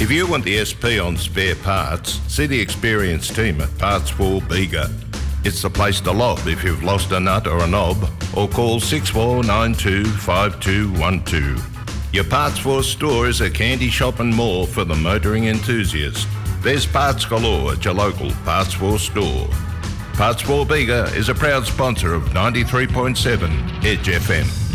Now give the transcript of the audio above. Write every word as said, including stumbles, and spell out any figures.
If you want the S P on spare parts, see the experienced team at Parts for Bega. It's the place to lob if you've lost a nut or a knob, or call six four nine two five two one two. Your Parts for store is a candy shop and more for the motoring enthusiast. There's parts galore at your local Parts for store. Parts for Bega is a proud sponsor of ninety-three point seven Edge F M.